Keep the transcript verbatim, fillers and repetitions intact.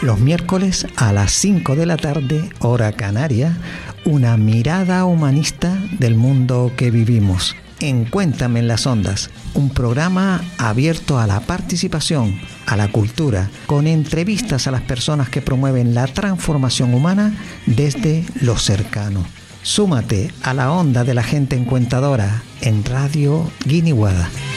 Los miércoles a las cinco de la tarde, hora canaria, una mirada humanista del mundo que vivimos. En Cuéntame en las Ondas, un programa abierto a la participación, a la cultura, con entrevistas a las personas que promueven la transformación humana desde lo cercano. Súmate a la onda de la gente encuentadora en Radio Guiniguada.